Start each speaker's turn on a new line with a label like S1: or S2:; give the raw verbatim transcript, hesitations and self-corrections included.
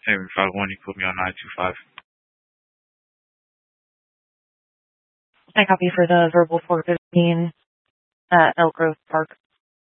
S1: Henry five one, you put me on nine two five.
S2: I copy for the verbal four fifteen at Elk Grove Park.